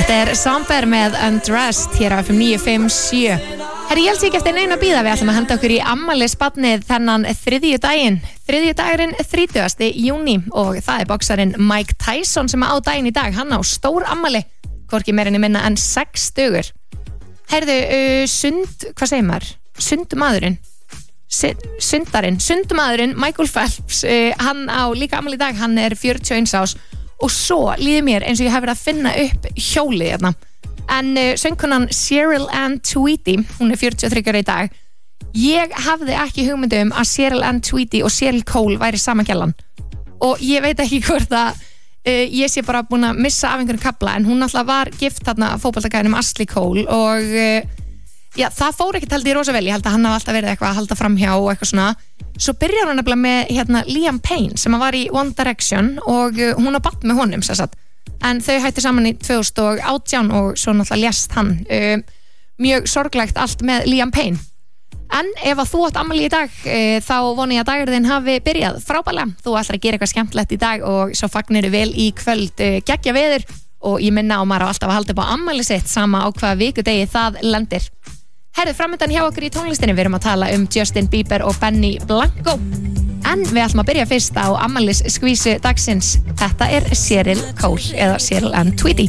Þetta Samper með Undressed hér á FM 957. Herri, ég held sér ekki eftir neina bíða, við ætlum að henda okkur í afmælisbarnið þennan þriðjudaginn. Þriðjudagurinn 30. júní og það boxarinn Mike Tyson sem á daginn í dag. Hann á stór afmæli, hvorki meira en minna en 6 dögur. Heyrðu, hvað segir maður? Sundmaðurinn Michael Phelps, hann á líka afmæli í dag, hann 41 árs og svo líður mér eins og ég hef verið að finna upp hjólið hérna. En söngkonan Cheryl Ann Tweedy, hún 43 ára í dag. Ég hafði ekki hugmyndu að Cheryl Ann Tweedy og Cheryl Cole væri sama gælan og ég veit ekki hvort að ég sé bara búin að missa af einhvern kafla, en hún alltaf var gift þarna fótboltagæðinum Ashley Cole og já, það fór ekkert held í rosa vel. Ég held að hann hafa alltaf verið eitthvað að halda framhjá og eitthvað svona. Svo byrjar hann nefnilega með Liam Payne sem var í One Direction og hún á barn með honum sem sagt. En þau hættu saman í 2018 og svo náttúrulega lést hann. Mjög sorglegt allt með Liam Payne. En ef að þú átt afmæli í dag, þá vona ég að dagurinn hafi byrjað frábærlega. Þú ætlar að gera eitthvað skemmtilegt í dag og svo fagnir vel í kvöld. Geggja veður og ég minna á maður alltaf að halda upp á afmæli sitt sama á hvaða vikudegi það lendir. Herðu, framöndan hjá okkur í tónlistinni, við erum að tala Justin Bieber og Benny Blanco. En við ætlum að byrja fyrst á afmælis skvísu dagsins. Þetta Cheryl Cole eða Cheryl Ann Tweedy.